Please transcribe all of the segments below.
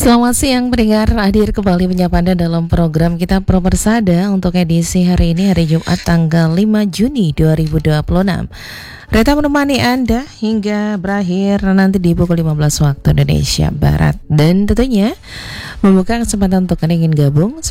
Selamat siang pendengar, hadir kembali menyapa Anda dalam program kita Pro Persada untuk edisi hari ini, hari Jumat tanggal 5 Juni 2026. Reta menemani Anda hingga berakhir nanti di pukul 15 waktu Indonesia Barat. Dan tentunya membuka kesempatan untuk Anda ingin gabung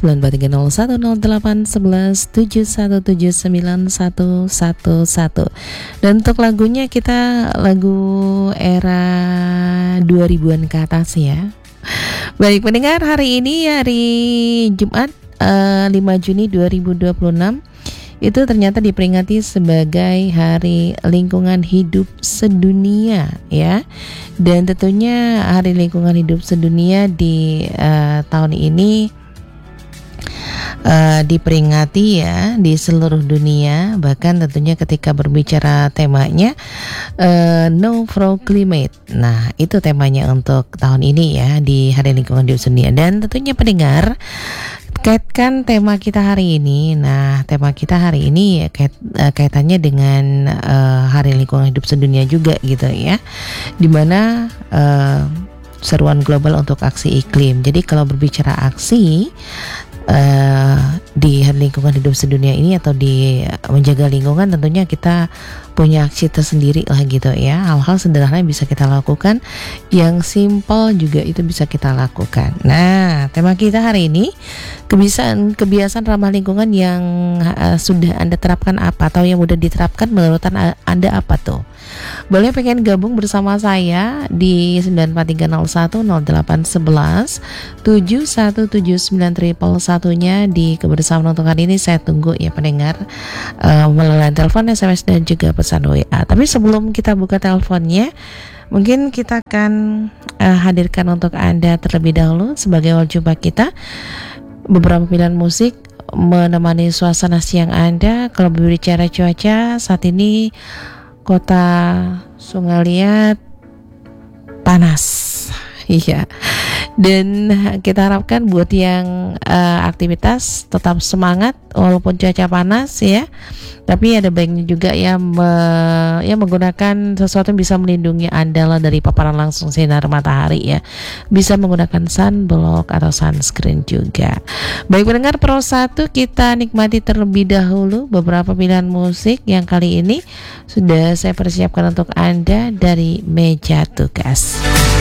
943010811717911. Dan untuk lagunya kita lagu era 2000-an ke atas ya. Baik pendengar, hari ini hari Jumat 5 Juni 2026 itu ternyata diperingati sebagai Hari Lingkungan Hidup Sedunia ya. Dan tentunya Hari Lingkungan Hidup Sedunia di tahun ini diperingati ya di seluruh dunia. Bahkan tentunya ketika berbicara temanya No for Climate. Nah itu temanya untuk tahun ini ya di Hari Lingkungan Hidup Sedunia. Dan tentunya pendengar, kaitkan tema kita hari ini. Nah tema kita hari ini ya kaitannya dengan Hari Lingkungan Hidup Sedunia juga gitu ya, dimana seruan global untuk aksi iklim. Jadi kalau berbicara aksi di Hari Lingkungan Hidup Sedunia ini atau di menjaga lingkungan, tentunya kita punya aksi tersendiri lah gitu ya. Hal-hal sederhana yang bisa kita lakukan, yang simple juga itu bisa kita lakukan. Nah tema kita hari ini kebiasaan ramah lingkungan yang sudah Anda terapkan apa, atau yang udah diterapkan menurut Anda apa tuh? Boleh pengen gabung bersama saya di 943010811 7179111-nya di kebersamaan untuk hari ini. Saya tunggu ya pendengar melalui telepon, SMS dan juga pesan WA. Tapi sebelum kita buka teleponnya, mungkin kita akan hadirkan untuk Anda terlebih dahulu sebagai awal jumpa kita beberapa pilihan musik menemani suasana siang Anda. Kalau berbicara cuaca saat ini Kota Sungai Liat panas, iya. Dan kita harapkan buat yang aktivitas tetap semangat walaupun cuaca panas ya. Tapi ada baiknya juga ya, menggunakan sesuatu yang bisa melindungi Anda lah dari paparan langsung sinar matahari ya. Bisa menggunakan sunblock atau sunscreen juga. Baik pendengar, Pro 1 kita nikmati terlebih dahulu beberapa pilihan musik yang kali ini sudah saya persiapkan untuk Anda dari meja tugas.